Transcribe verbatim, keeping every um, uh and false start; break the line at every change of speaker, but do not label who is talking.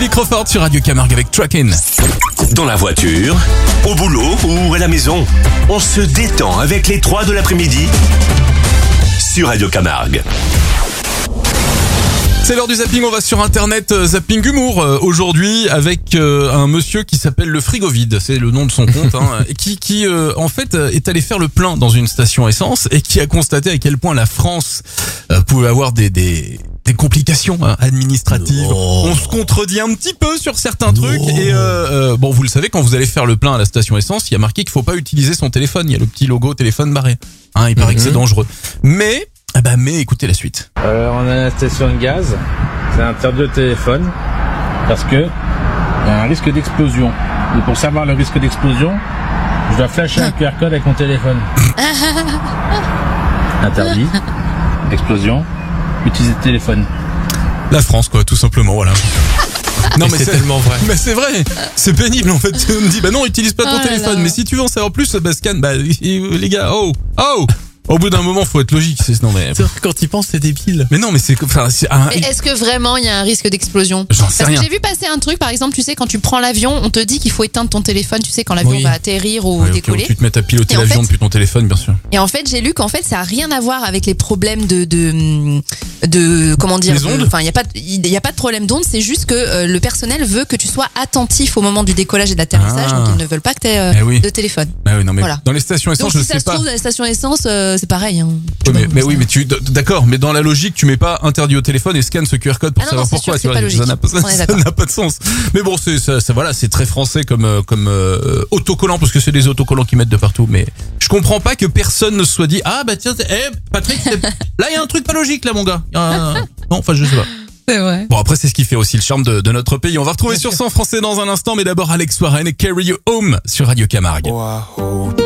Billy Crawford sur Radio Camargue avec Trackin'.
Dans la voiture, au boulot ou à la maison, on se détend avec les trois de l'après-midi sur Radio Camargue.
C'est l'heure du zapping, on va sur internet, euh, zapping humour euh, aujourd'hui avec euh, un monsieur qui s'appelle le frigo vide, c'est le nom de son compte, hein, et qui, qui euh, en fait euh, est allé faire le plein dans une station essence et qui a constaté à quel point la France euh, pouvait avoir des, des, des complications hein, administratives. Oh. On se contredit un petit peu sur certains trucs oh. et euh, euh, bon, vous le savez, quand vous allez faire le plein à la station essence, il y a marqué qu'il faut pas utiliser son téléphone, il y a le petit logo téléphone barré, hein, il paraît mm-hmm. que c'est dangereux. Mais Ah bah mais écoutez la suite.
Alors on a la station de gaz, c'est interdit au téléphone parce que il y a un risque d'explosion. Et pour savoir le risque d'explosion, je dois flasher un Q R code avec mon téléphone. Interdit, explosion, utiliser le téléphone.
La France quoi, tout simplement, voilà. Non mais, mais c'est, c'est tellement vrai. Mais c'est vrai, c'est pénible en fait. Tu me dis bah non, utilise pas ton oh téléphone. Mais si tu veux en savoir plus, bah scan, bah les gars, oh, oh. Au bout d'un moment, faut être logique. C'est, non mais
c'est vrai que quand il pense, c'est débile.
Mais non, mais c'est enfin. C'est un...
Mais est-ce que vraiment il y a un risque d'explosion ?
J'en sais
Parce
rien.
que j'ai vu passer un truc, par exemple, tu sais, quand tu prends l'avion, on te dit qu'il faut éteindre ton téléphone. Tu sais, quand l'avion oui. va atterrir ou
oui,
décoller.
Okay, tu te mets à piloter l'avion fait, depuis ton téléphone, bien sûr.
Et en fait, j'ai lu qu'en fait, ça a rien à voir avec les problèmes de de de comment dire.
Les ondes.
Enfin, il y a pas il y a pas de problème d'onde. C'est juste que euh, le personnel veut que tu sois attentif au moment du décollage et de l'atterrissage. Ah. Donc ils ne veulent pas que tu aies euh, eh oui. de téléphone.
Ah oui, non mais voilà. Dans les stations essence,
donc,
je
si
sais
ça
pas.
se trouve, dans les stations essence, euh, c'est pareil. Hein.
Oui, mais, mais oui, mais tu d'accord, mais dans la logique, tu mets pas interdit au téléphone et scanne ce Q R code pour
ah non,
savoir
non,
pourquoi.
Sûr,
tu vois, ça n'a pas, ça n'a pas de sens. Mais bon, c'est ça, ça voilà, c'est très français comme comme euh, autocollant parce que c'est des autocollants qui mettent de partout. Mais je comprends pas que personne ne se soit dit ah bah tiens, eh Patrick, là il y a un truc pas logique là mon gars. Un... Non, enfin je sais pas.
C'est vrai.
Bon après c'est ce qui fait aussi le charme de, de notre pays. On va retrouver Bien sur ça en français dans un instant, mais d'abord Alex Warren et Carry You Home sur Radio Camargue. Wow.